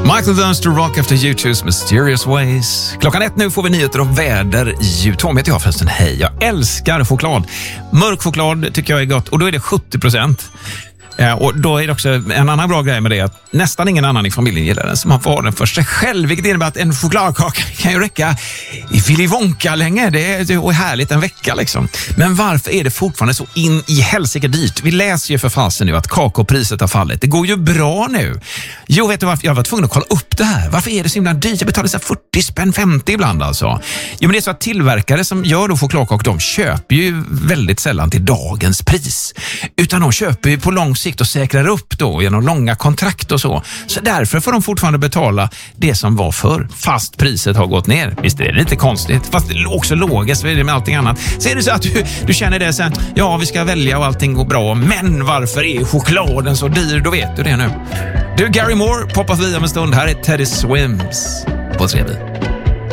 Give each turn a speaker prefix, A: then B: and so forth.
A: Michael Dunster Rock efter U2's Mysterious Ways. Klockan 1 nu får vi nyheter och väder. Tom heter jag förresten. Hej, jag älskar choklad. Mörk choklad tycker jag är gott och då är det 70%. Och då är det också en annan bra grej med det att nästan ingen annan i familjen gillar den, så man får den för sig själv, vilket innebär att en chokladkaka kan ju räcka i Willy Wonka länge. Det är härligt en vecka liksom. Men varför är det fortfarande så in i helsike dyrt? Vi läser ju för fasen nu att kakaopriset har fallit. Det går ju bra nu. Jo, vet du varför? Jag var tvungen att kolla upp det här. Varför är det så himla dyrt? Jag betalar så 40 spänn 50 ibland alltså. Jo, men det är så att tillverkare som gör då chokladkakor, de köper ju väldigt sällan till dagens pris. Utan de köper ju på lång sikt och säkrar upp då genom långa kontrakt och så. Så därför får de fortfarande betala det som var för fast priset har gått ner. Visst är det lite konstigt, fast det är också logiskt med allting annat. Så är det så att du känner det sen, ja vi ska välja och allting går bra, men varför är chokladen så dyr? Då vet du det nu. Du, Gary Moore poppar via om en stund. Här är Teddy Swims på 3.